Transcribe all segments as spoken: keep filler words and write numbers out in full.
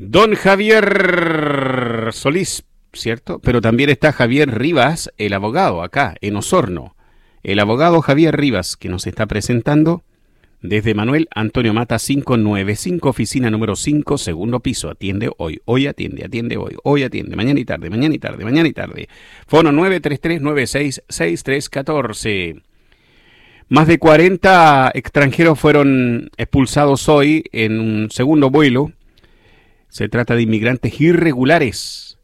Don Javier Solís, ¿cierto? Pero también está Javier Rivas, el abogado, acá, en Osorno. El abogado Javier Rivas, que nos está presentando desde Manuel Antonio Mata quinientos noventa y cinco, oficina número cinco, segundo piso. Atiende hoy, hoy atiende, atiende hoy, hoy atiende, mañana y tarde, mañana y tarde, mañana y tarde. Fono nueve tres tres nueve seis seis tres uno cuatro. Más de cuarenta extranjeros fueron expulsados hoy en un segundo vuelo. Se trata de inmigrantes irregulares.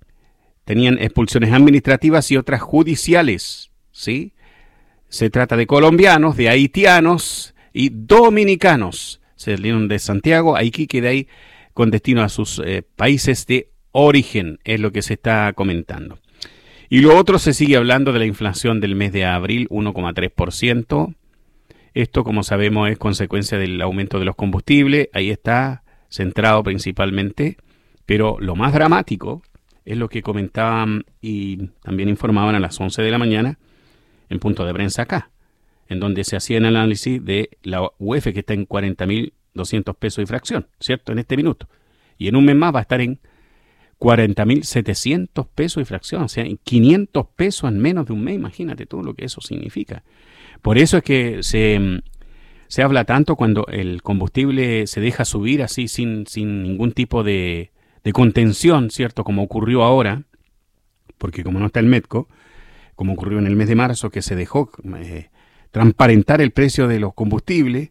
Tenían expulsiones administrativas y otras judiciales, ¿sí? Se trata de colombianos, de haitianos y dominicanos. Se salieron de Santiago a Iquique, de ahí con destino a sus eh, países de origen, es lo que se está comentando. Y lo otro, se sigue hablando de la inflación del mes de abril, uno coma tres por ciento. Esto, como sabemos, es consecuencia del aumento de los combustibles. Ahí está centrado principalmente. Pero lo más dramático es lo que comentaban y también informaban a las once de la mañana en Punto de Prensa acá, en donde se hacía el análisis de la U E F, que está en cuarenta mil doscientos pesos y fracción, ¿cierto? En este minuto. Y en un mes más va a estar en cuarenta mil setecientos pesos y fracción, o sea, en quinientos pesos en menos de un mes. Imagínate todo lo que eso significa. Por eso es que se, se habla tanto cuando el combustible se deja subir así sin, sin ningún tipo de, de contención, ¿cierto? Como ocurrió ahora, porque como no está el Metco, como ocurrió en el mes de marzo, que se dejó eh, transparentar el precio de los combustibles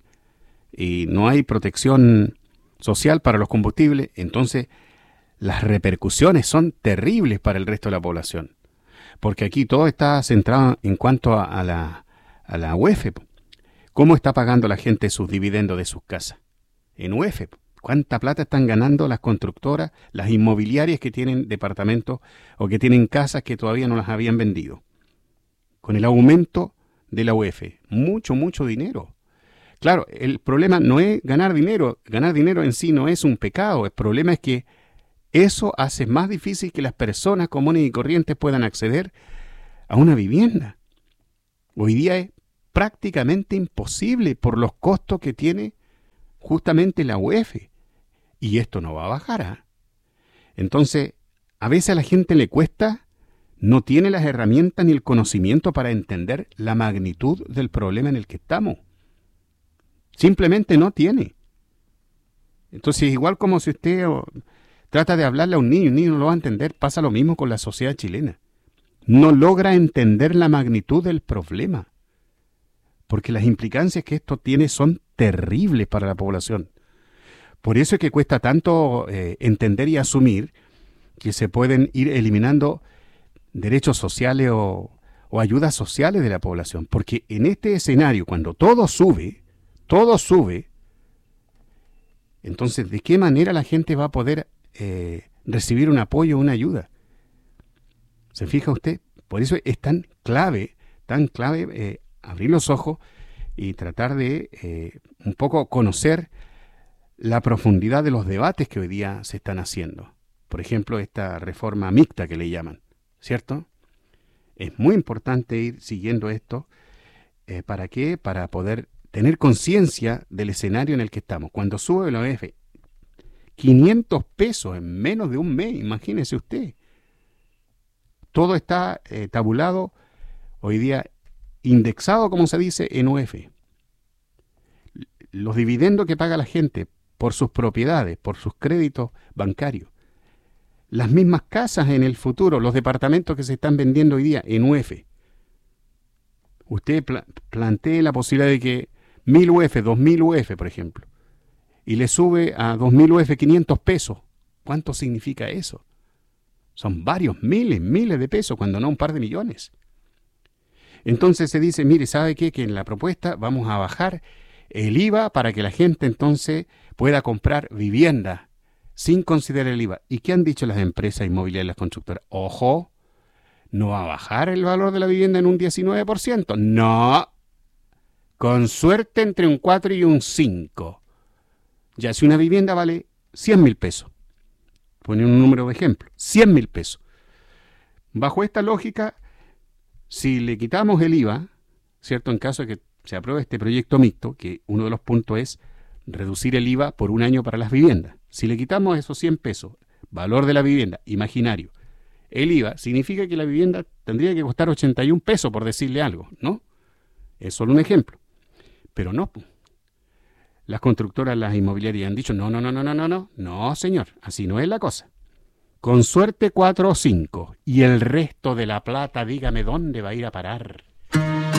y no hay protección social para los combustibles, entonces las repercusiones son terribles para el resto de la población. Porque aquí todo está centrado en cuanto a, a, la, a la U E F. ¿Cómo está pagando la gente sus dividendos de sus casas? En U E F. ¿Cuánta plata están ganando las constructoras, las inmobiliarias que tienen departamentos o que tienen casas que todavía no las habían vendido? Con el aumento de la U E F. Mucho, mucho dinero. Claro, el problema no es ganar dinero. Ganar dinero en sí no es un pecado. El problema es que eso hace más difícil que las personas comunes y corrientes puedan acceder a una vivienda. Hoy día es prácticamente imposible por los costos que tiene justamente la U E F. Y esto no va a bajar, ¿eh? Entonces, a veces a la gente le cuesta, no tiene las herramientas ni el conocimiento para entender la magnitud del problema en el que estamos. Simplemente no tiene. Entonces, igual como si usted trata de hablarle a un niño, un niño no lo va a entender, pasa lo mismo con la sociedad chilena. No logra entender la magnitud del problema, porque las implicancias que esto tiene son terribles para la población. Por eso es que cuesta tanto eh, entender y asumir que se pueden ir eliminando derechos sociales o, o ayudas sociales de la población, porque en este escenario, cuando todo sube, todo sube, entonces, ¿de qué manera la gente va a poder Eh, recibir un apoyo, una ayuda? ¿Se fija usted? Por eso es tan clave, tan clave eh, abrir los ojos y tratar de eh, un poco conocer la profundidad de los debates que hoy día se están haciendo. Por ejemplo, esta reforma mixta que le llaman, ¿cierto? Es muy importante ir siguiendo esto. Eh, ¿Para qué? Para poder tener conciencia del escenario en el que estamos. Cuando sube la O E F quinientos pesos en menos de un mes, imagínese usted. Todo está eh, tabulado, hoy día indexado, como se dice, en U E F. Los dividendos que paga la gente por sus propiedades, por sus créditos bancarios. Las mismas casas en el futuro, los departamentos que se están vendiendo hoy día en U E F. Usted pla- plantee la posibilidad de que mil U E F, dos mil U E F, por ejemplo, y le sube a dos mil U E F quinientos pesos. ¿Cuánto significa eso? Son varios miles, miles de pesos, cuando no un par de millones. Entonces se dice, mire, ¿sabe qué? Que en la propuesta vamos a bajar el I V A para que la gente entonces pueda comprar vivienda sin considerar el I V A. ¿Y qué han dicho las empresas inmobiliarias y las constructoras? Ojo, no va a bajar el valor de la vivienda en un diecinueve por ciento. No, con suerte entre un cuatro y un cinco. Ya si una vivienda vale cien mil pesos, ponen un número de ejemplo, cien mil pesos. Bajo esta lógica, si le quitamos el I V A, ¿cierto? En caso de que se apruebe este proyecto mixto, que uno de los puntos es reducir el I V A por un año para las viviendas, Si le quitamos esos cien pesos, valor de la vivienda, imaginario, el I V A, significa que la vivienda tendría que costar ochenta y un pesos, por decirle algo, ¿no? Es solo un ejemplo. Pero no, las constructoras, las inmobiliarias han dicho, no, no, no, no, no, no, no, no, señor, así no es la cosa. Con suerte cuatro o cinco, y el resto de la plata, dígame dónde va a ir a parar.